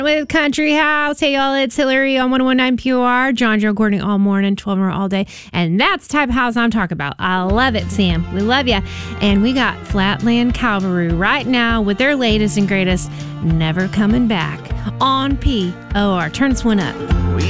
With Country House. Hey, y'all, it's Hillary on 101.9 Pure. John Joe Gordon all morning, 12 hour all day. And that's the type of house I'm talking about. I love it, Sam. We love you. And we got Flatland Cavalry right now with their latest and greatest, Never Coming Back on POR. Turn this one up.